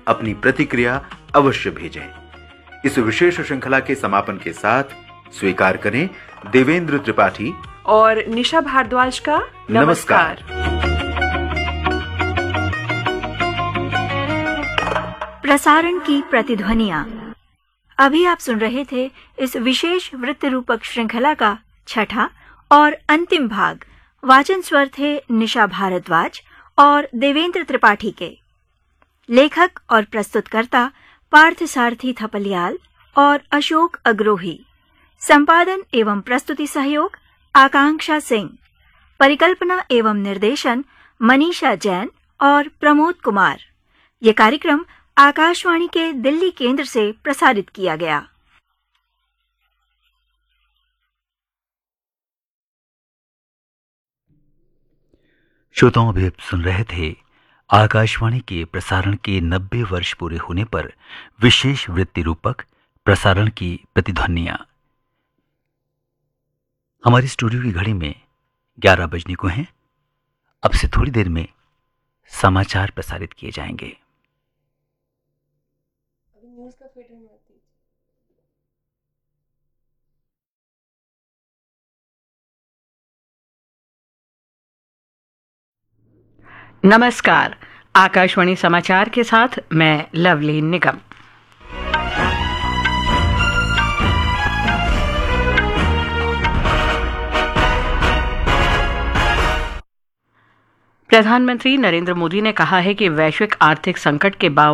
अपनी प्रतिक्रिया अवश्य भेजें। इस विशेष श्रृंखला के समापन के साथ स्वीकार करें देवेंद्र त्रिपाठी और निशा भारद्वाज का नमस्कार। प्रसारण की प्रतिध्वनियां। अभी आप सुन रहे थे इस विशेष वृत्त रूपक श्रृंखला का छठा और अंतिम भाग। वाचन स्वर थे निशा भारद्वाज और देवेंद्र त्रिपाठी के। लेखक और प्रस्तुतकर्ता पार्थ सारथी थपलियाल और अशोक अग्रोही। संपादन एवं प्रस्तुति सहयोग आकांक्षा सिंह। परिकल्पना एवं निर्देशन मनीषा जैन और प्रमोद कुमार। ये कार्यक्रम आकाशवाणी के दिल्ली केंद्र से प्रसारित किया गया। श्रोताओं, अभी सुन रहे थे आकाशवाणी के प्रसारण के 90 वर्ष पूरे होने पर विशेष वृत्ति रूपक प्रसारण की प्रतिध्वनियां। हमारी स्टूडियो की घड़ी में 11 बजने को हैं। अब से थोड़ी देर में समाचार प्रसारित किए जाएंगे। नमस्कार। आकाशवाणी समाचार के साथ मैं लवलीन निगम। प्रधानमंत्री नरेंद्र मोदी ने कहा है कि वैश्विक आर्थिक संकट के बावजूद